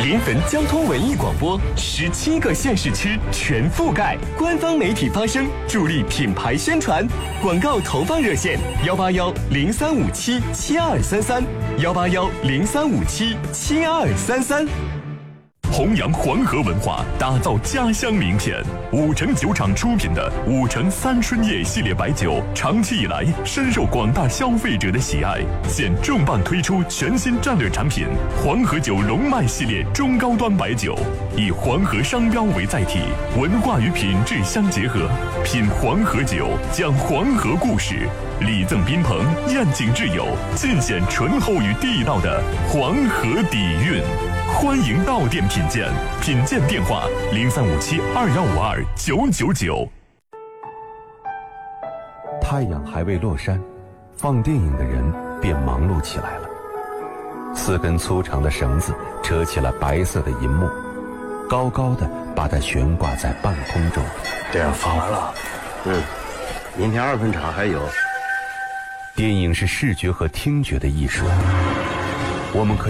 临汾交通文艺广播，17个县市区全覆盖，官方媒体发声，助力品牌宣传。广告投放热线：181-0357-7233，181-0357-7233。弘扬黄河文化，打造家乡名片。5城酒厂出品的5城三春夜系列白酒，长期以来深受广大消费者的喜爱。现重磅推出全新战略产品黄河酒龙脉系列中高端白酒，以黄河商标为载体，文化与品质相结合，品黄河酒，讲黄河故事，礼赠宾朋，宴请挚友，尽显醇厚与地道的黄河底蕴。欢迎到店品鉴，品鉴电话035721529999。 太阳还未落山，放电影的人便忙碌起来了。4根粗长的绳子扯起了白色的银幕，高高的把它悬挂在半空中。 这样放完了，明天2分场还有。 电影是视觉和听觉的艺术，我们可以